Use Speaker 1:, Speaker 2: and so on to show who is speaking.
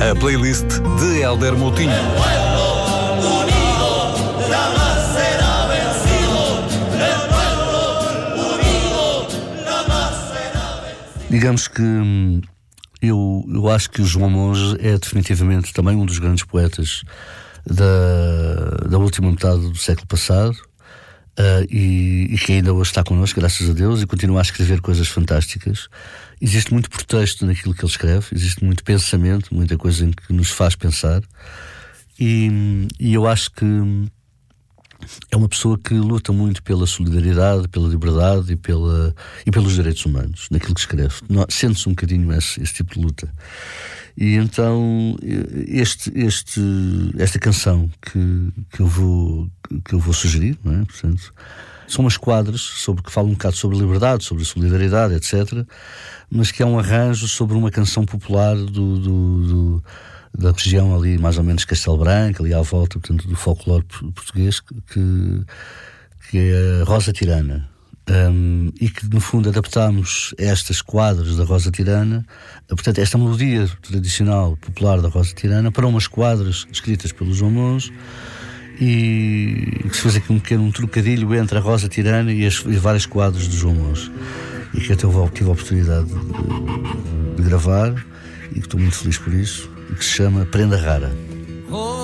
Speaker 1: A playlist de Hélder Moutinho.
Speaker 2: Digamos que eu acho que o João Monge é definitivamente também um dos grandes poetas da última metade do século passado, e que ainda hoje está connosco, graças a Deus, e continua a escrever coisas fantásticas. Existe muito pretexto naquilo que ele escreve, existe muito pensamento, muita coisa em que nos faz pensar, e eu acho que é uma pessoa que luta muito pela solidariedade, pela liberdade e pelos direitos humanos, naquilo que escreve. Sente-se um bocadinho esse tipo de luta. E então esta canção que eu vou sugerir, não é? Portanto, são umas quadras que falam um bocado sobre a liberdade, sobre a solidariedade, etc., mas que é um arranjo sobre uma canção popular da região ali, mais ou menos Castelo Branco, ali à volta, portanto, do folclore português, que é a Rosa Tirana. E que, no fundo, adaptámos estas quadras da Rosa Tirana, portanto, esta melodia tradicional, popular da Rosa Tirana, para umas quadras escritas pelo João Monge, e que se fez aqui um pequeno trocadilho entre a Rosa Tirana e as várias quadras do João Monge, e que até tive a oportunidade de gravar, e que estou muito feliz por isso, e que se chama Prenda Rara.